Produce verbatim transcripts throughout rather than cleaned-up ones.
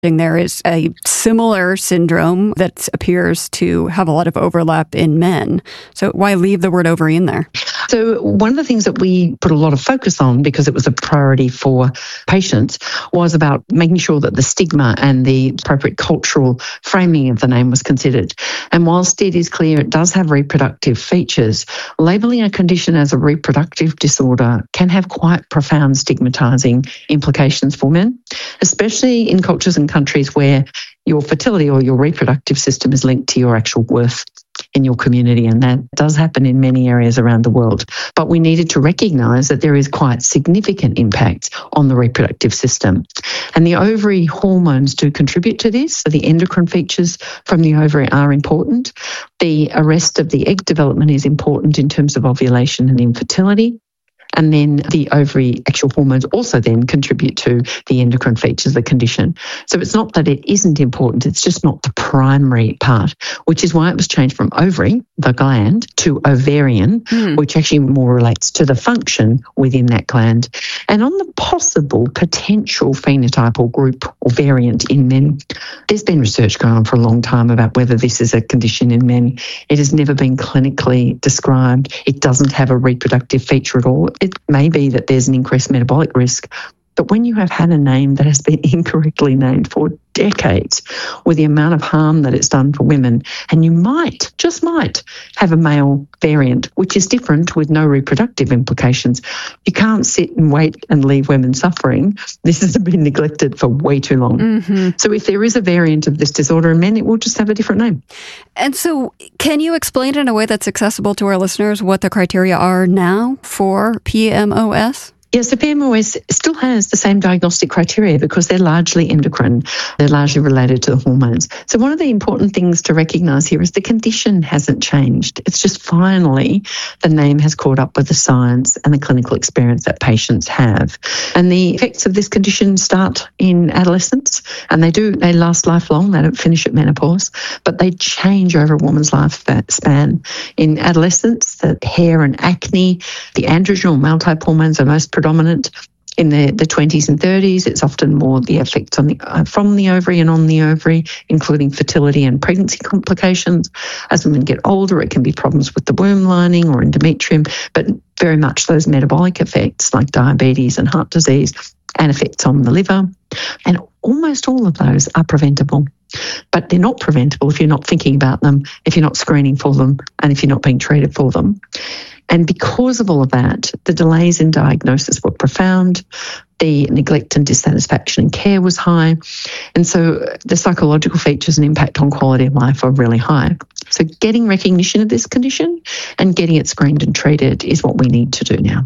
There is a similar syndrome that appears to have a lot of overlap in men. So why leave the word ovary in there? So one of the things that we put a lot of focus on, because it was a priority for patients, was about making sure that the stigma and the appropriate cultural framing of the name was considered. And whilst it is clear it does have reproductive features, labelling a condition as a reproductive disorder can have quite profound stigmatising implications for men, especially in cultures and countries where your fertility or your reproductive system is linked to your actual worth in your community, and that does happen in many areas around the world. But we needed to recognise that there is quite significant impact on the reproductive system. And the ovary hormones do contribute to this. So the endocrine features from the ovary are important. The arrest of the egg development is important in terms of ovulation and infertility. And then the ovary actual hormones also then contribute to the endocrine features of the condition. So it's not that it isn't important, it's just not the primary part, which is why it was changed from ovary, the gland, to ovarian, mm. which actually more relates to the function within that gland. And on the possible potential phenotype or group or variant in men, there's been research going on for a long time about whether this is a condition in men. It has never been clinically described. It doesn't have a reproductive feature at all. It may be that there's an increased metabolic risk, but when you have had a name that has been incorrectly named for decades, with the amount of harm that it's done for women, and you might, just might, have a male variant, which is different with no reproductive implications, you can't sit and wait and leave women suffering. This has been neglected for way too long. Mm-hmm. So if there is a variant of this disorder in men, it will just have a different name. And so can you explain in a way that's accessible to our listeners what the criteria are now for P M O S? Yes, the P M O S still has the same diagnostic criteria because they're largely endocrine. They're largely related to the hormones. So one of the important things to recognise here is the condition hasn't changed. It's just finally the name has caught up with the science and the clinical experience that patients have. And the effects of this condition start in adolescence, and they do, they last lifelong. They don't finish at menopause, but they change over a woman's lifespan. In adolescence, the hair and acne, the androgen or male-type hormones are most predominant. In the, the twenties and thirties, it's often more the effects on the, uh, from the ovary and on the ovary, including fertility and pregnancy complications. As women get older, it can be problems with the womb lining or endometrium, but very much those metabolic effects like diabetes and heart disease and effects on the liver. And almost all of those are preventable. But they're not preventable if you're not thinking about them, if you're not screening for them, and if you're not being treated for them. And because of all of that, the delays in diagnosis were profound, the neglect and dissatisfaction in care was high, and so the psychological features and impact on quality of life are really high. So getting recognition of this condition and getting it screened and treated is what we need to do now.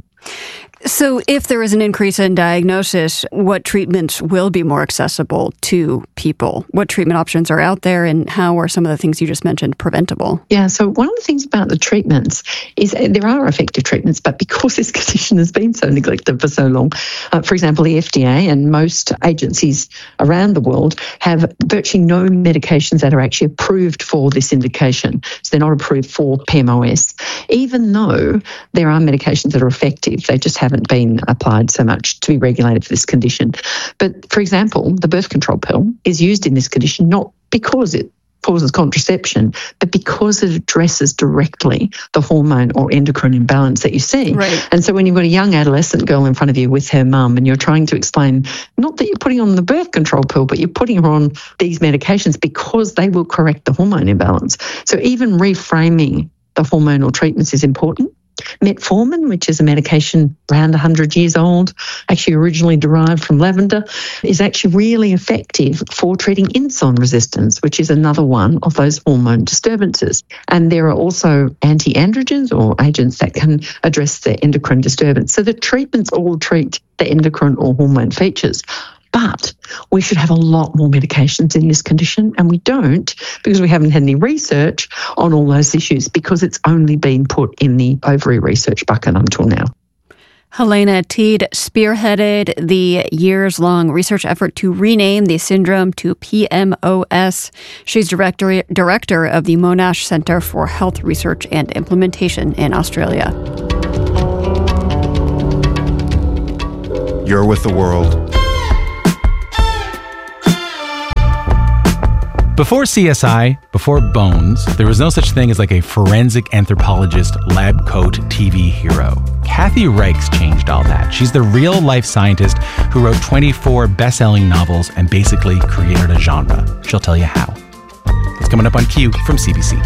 So if there is an increase in diagnosis, what treatments will be more accessible to people? What treatment options are out there, and how are some of the things you just mentioned preventable? Yeah, so one of the things about the treatments is there are effective treatments, but because this condition has been so neglected for so long, uh, for example, the F D A and most agencies around the world have virtually no medications that are actually approved for this indication. So they're not approved for P M O S, even though there are medications that are effective. They just haven't been applied so much to be regulated for this condition. But for example, the birth control pill is used in this condition not because it causes contraception, but because it addresses directly the hormone or endocrine imbalance that you see. Right. And so when you've got a young adolescent girl in front of you with her mum and you're trying to explain not that you're putting on the birth control pill, but you're putting her on these medications because they will correct the hormone imbalance. So even reframing the hormonal treatments is important. Metformin, which is a medication around one hundred years old, actually originally derived from lavender, is actually really effective for treating insulin resistance, which is another one of those hormone disturbances. And there are also anti-androgens or agents that can address the endocrine disturbance. So the treatments all treat the endocrine or hormone features. But we should have a lot more medications in this condition, and we don't because we haven't had any research on all those issues because it's only been put in the ovary research bucket until now. Helena Teede spearheaded the years-long research effort to rename the syndrome to P M O S. She's director, director of the Monash Centre for Health Research and Implementation in Australia. You're with the world. Before C S I, before Bones, there was no such thing as like a forensic anthropologist lab coat T V hero. Kathy Reichs changed all that. She's the real-life scientist who wrote twenty-four best-selling novels and basically created a genre. She'll tell you how. It's coming up on Q from C B C.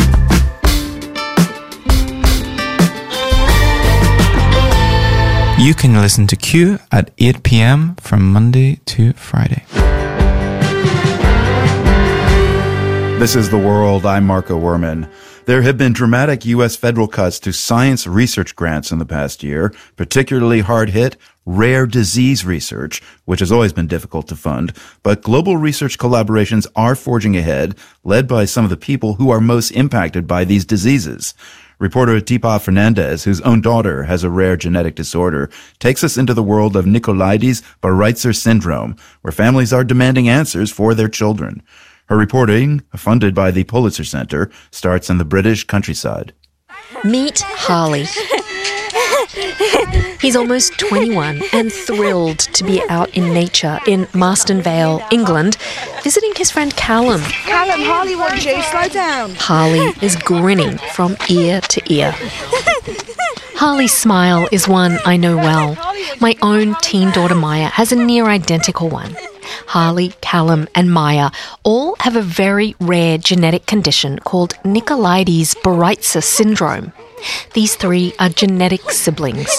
You can listen to Q at eight p.m. from Monday to Friday. This is The World. I'm Marco Werman. There have been dramatic U S federal cuts to science research grants in the past year, particularly hard-hit rare disease research, which has always been difficult to fund. But global research collaborations are forging ahead, led by some of the people who are most impacted by these diseases. Reporter Deepa Fernandez, whose own daughter has a rare genetic disorder, takes us into the world of Nicolaides-Baraitser syndrome, where families are demanding answers for their children. Her reporting, funded by the Pulitzer Center, starts in the British countryside. Meet Harley. He's almost twenty-one and thrilled to be out in nature in Marston Vale, England, visiting his friend Callum. Callum, Harley wants you. Slow down. Harley is grinning from ear to ear. Harley's smile is one I know well. My own teen daughter Maya has a near identical one. Harley, Callum and Maya all have a very rare genetic condition called Nicolaides-Baraitser syndrome. These three are genetic siblings.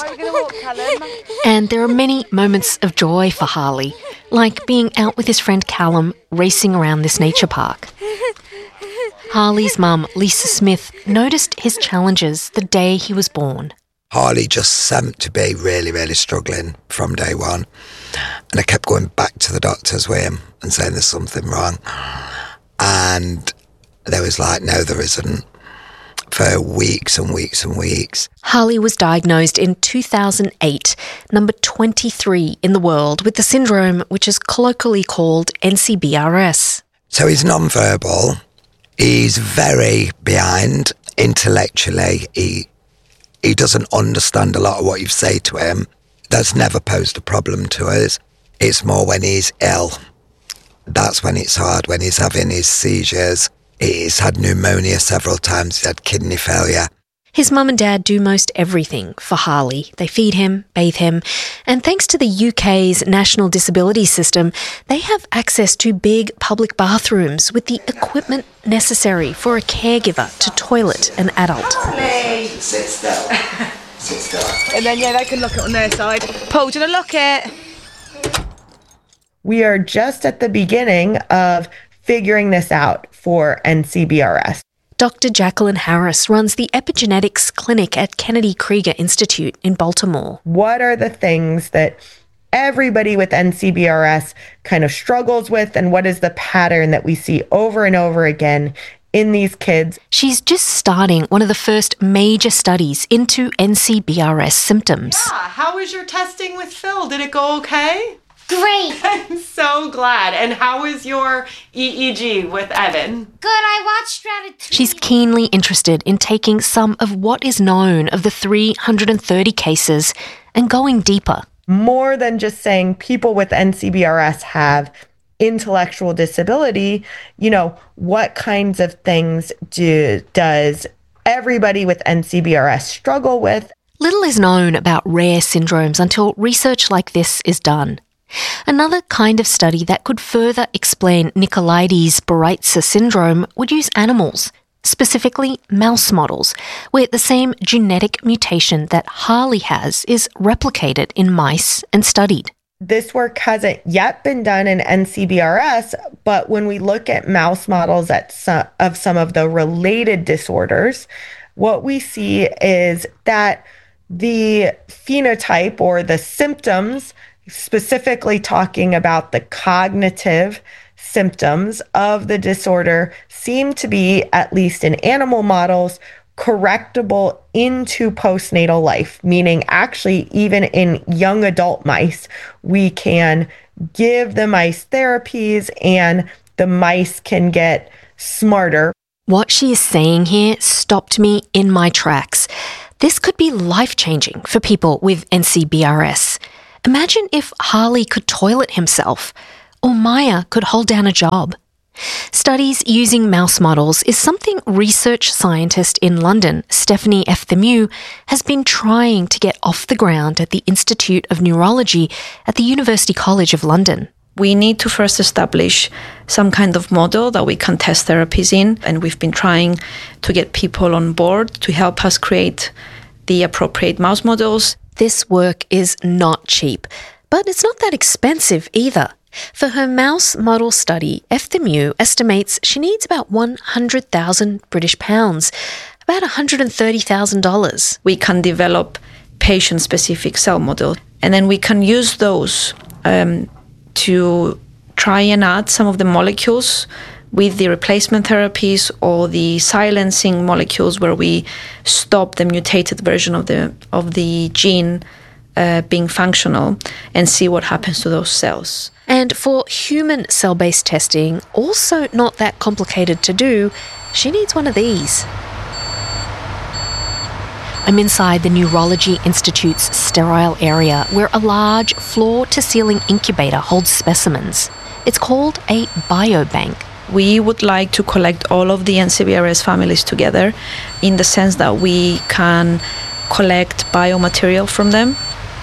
And there are many moments of joy for Harley, like being out with his friend Callum racing around this nature park. Harley's mum, Lisa Smith, noticed his challenges the day he was born. Harley just seemed to be really, really struggling from day one. And I kept going back to the doctors with him and saying there's something wrong. And they was like, no, there isn't. For weeks and weeks and weeks. Harley was diagnosed in two thousand eight, number twenty-three in the world, with the syndrome which is colloquially called N C B R S. So he's non-verbal. He's very behind intellectually. He he doesn't understand a lot of what you say to him. That's never posed a problem to us. It's more when he's ill. That's when it's hard, when he's having his seizures. He's had pneumonia several times. He's had kidney failure. His mum and dad do most everything for Harley. They feed him, bathe him, and thanks to the U K's National Disability System, they have access to big public bathrooms with the equipment necessary for a caregiver to toilet an adult. Harley, sit still. Sit still. And then, yeah, they can lock it on their side. Paul, do you want to lock it? We are just at the beginning of figuring this out for N C B R S. Doctor Jacqueline Harris runs the Epigenetics Clinic at Kennedy Krieger Institute in Baltimore. What are the things that everybody with N C B R S kind of struggles with, and what is the pattern that we see over and over again in these kids? She's just starting one of the first major studies into N C B R S symptoms. Yeah, how was your testing with Phil? Did it go okay? Great. I'm so glad. And how was your E E G with Evan? Good, I watched Ratatouille. She's keenly interested in taking some of what is known of the three hundred thirty cases and going deeper. More than just saying people with N C B R S have intellectual disability, you know, what kinds of things do does everybody with N C B R S struggle with? Little is known about rare syndromes until research like this is done. Another kind of study that could further explain Nicolaides-Baraitser syndrome would use animals, specifically mouse models, where the same genetic mutation that Harley has is replicated in mice and studied. This work hasn't yet been done in N C B R S, but when we look at mouse models at some, of some of the related disorders, what we see is that the phenotype or the symptoms, specifically talking about the cognitive symptoms of the disorder, seem to be, at least in animal models, correctable into postnatal life, meaning actually even in young adult mice, we can give the mice therapies and the mice can get smarter. What she is saying here stopped me in my tracks. This could be life-changing for people with N C B R S. Imagine if Harley could toilet himself, or Maya could hold down a job. Studies using mouse models is something research scientist in London, Stephanie Efthimuth, has been trying to get off the ground at the Institute of Neurology at the University College of London. We need to first establish some kind of model that we can test therapies in, and we've been trying to get people on board to help us create the appropriate mouse models. This work is not cheap, but it's not that expensive either. For her mouse model study, Efthimuth estimates she needs about one hundred thousand British pounds, about one hundred thirty thousand dollars. We can develop patient-specific cell models, and then we can use those um, to try and add some of the molecules with the replacement therapies or the silencing molecules where we stop the mutated version of the of the gene uh, being functional and see what happens to those cells. And for human cell-based testing, also not that complicated to do, she needs one of these. I'm inside the Neurology Institute's sterile area where a large floor-to-ceiling incubator holds specimens. It's called a biobank. We would like to collect all of the N C B R S families together in the sense that we can collect biomaterial from them.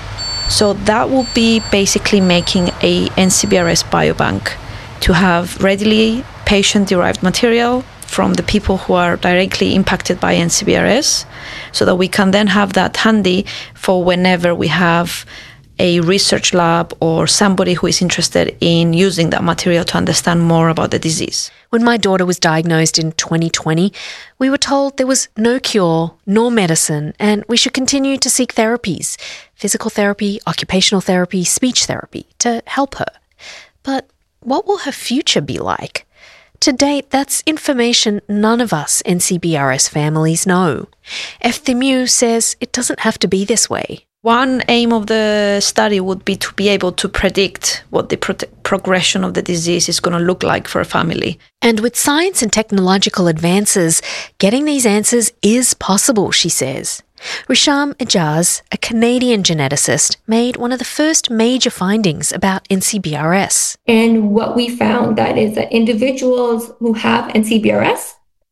So that will be basically making a N C B R S biobank to have readily patient-derived material from the people who are directly impacted by N C B R S, so that we can then have that handy for whenever we have a research lab or somebody who is interested in using that material to understand more about the disease. When my daughter was diagnosed in twenty twenty, we were told there was no cure nor medicine and we should continue to seek therapies, physical therapy, occupational therapy, speech therapy, to help her. But what will her future be like? To date, that's information none of us N C B R S families know. Efthimuth says it doesn't have to be this way. One aim of the study would be to be able to predict what the pro- progression of the disease is going to look like for a family. And with science and technological advances, getting these answers is possible, she says. Risham Ijaz, a Canadian geneticist, made one of the first major findings about N C B R S. And what we found that is that individuals who have N C B R S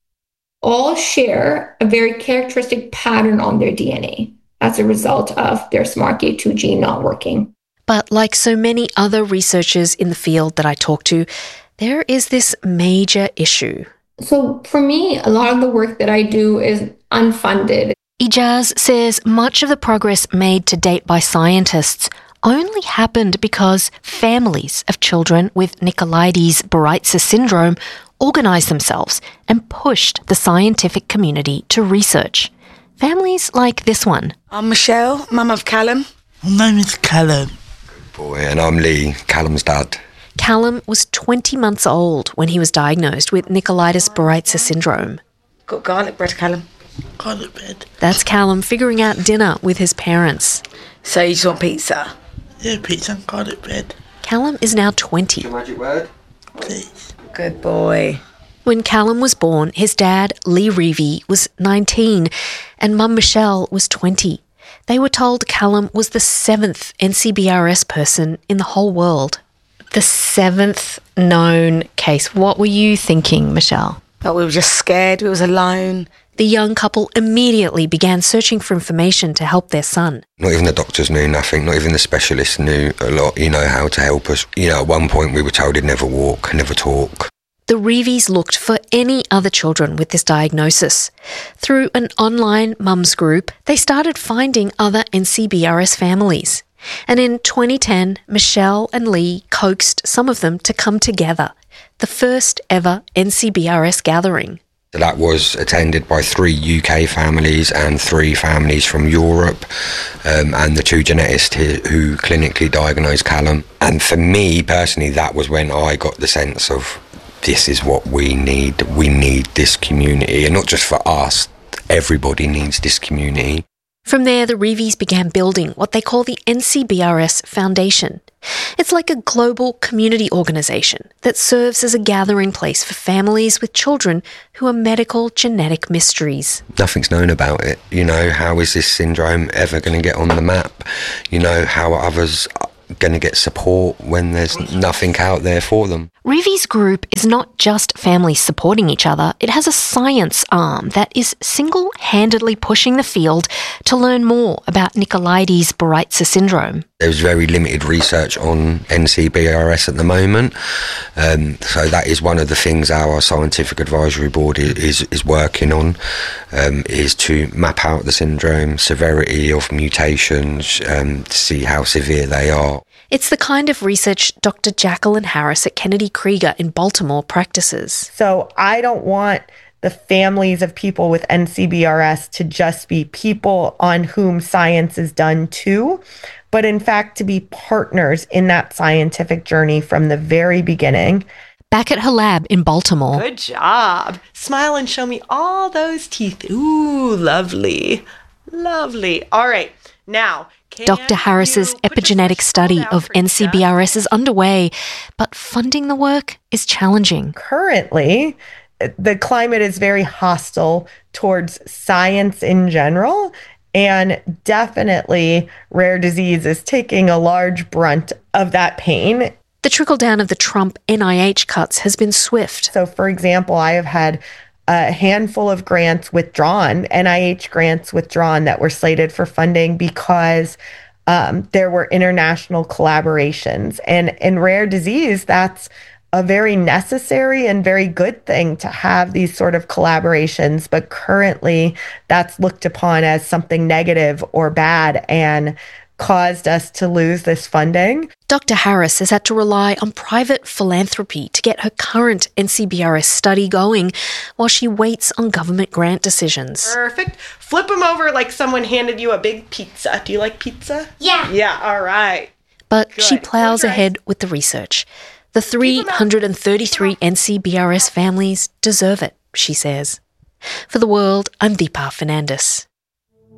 all share a very characteristic pattern on their D N A as a result of their SMARCA two gene not working. But like so many other researchers in the field that I talk to, there is this major issue. So for me, a lot of the work that I do is unfunded. Ijaz says much of the progress made to date by scientists only happened because families of children with Nicolaides-Baraitser syndrome organised themselves and pushed the scientific community to research. Families like this one. I'm Michelle, mum of Callum. My name is Callum. Good boy, and I'm Lee, Callum's dad. Callum was twenty months old when he was diagnosed with Nicolaides-Baraitser syndrome. Got garlic bread, Callum. Garlic bread. That's Callum figuring out dinner with his parents. So you just want pizza? Yeah, pizza and garlic bread. Callum is now twenty. Your magic word? Please. Good boy. When Callum was born, his dad, Lee Reevy, was nineteen and mum Michelle was twenty. They were told Callum was the seventh N C B R S person in the whole world. The seventh known case. What were you thinking, Michelle? But we were just scared. We was alone. The young couple immediately began searching for information to help their son. Not even the doctors knew nothing. Not even the specialists knew a lot, you know, how to help us. You know, at one point we were told he'd never walk, never talk. The Reevys looked for any other children with this diagnosis. Through an online mums group, they started finding other N C B R S families. And in twenty ten, Michelle and Lee coaxed some of them to come together. The first ever N C B R S gathering. That was attended by three U K families and three families from Europe, um, and the two geneticists here who clinically diagnosed Callum. And for me personally, that was when I got the sense of this is what we need. We need this community, and not just for us. Everybody needs this community. From there, the Reevys began building what they call the N C B R S Foundation. It's like a global community organisation that serves as a gathering place for families with children who are medical genetic mysteries. Nothing's known about it. You know, how is this syndrome ever going to get on the map? You know, how are others going to get support when there's nothing out there for them. Ruvy's group is not just families supporting each other, it has a science arm that is single-handedly pushing the field to learn more about Nicolaides-Baraitser syndrome. There's very limited research on N C B R S at the moment, um, so that is one of the things our scientific advisory board is is working on, um, is to map out the syndrome, severity of mutations, um, to see how severe they are. It's the kind of research Doctor Jacqueline Harris at Kennedy Krieger in Baltimore practices. So I don't want the families of people with N C B R S to just be people on whom science is done to, but in fact to be partners in that scientific journey from the very beginning. Back at her lab in Baltimore. Good job. Smile and show me all those teeth. Ooh, lovely. Lovely. All right. Now, Doctor Harris's epigenetic study of N C B R S is underway, but funding the work is challenging. Currently, the climate is very hostile towards science in general, and definitely rare disease is taking a large brunt of that pain. The trickle-down of the Trump N I H cuts has been swift. So, for example, I have had a handful of grants withdrawn, N I H grants withdrawn that were slated for funding because um, there were international collaborations. And in rare disease, that's a very necessary and very good thing to have these sort of collaborations. But currently, that's looked upon as something negative or bad and caused us to lose this funding. Doctor Harris has had to rely on private philanthropy to get her current N C B R S study going while she waits on government grant decisions. Perfect. Flip them over like someone handed you a big pizza. Do you like pizza? Yeah. Yeah, all right. But Good. she plows ahead with the research. The three hundred thirty-three N C B R S families deserve it, she says. For The World, I'm Deepa Fernandes.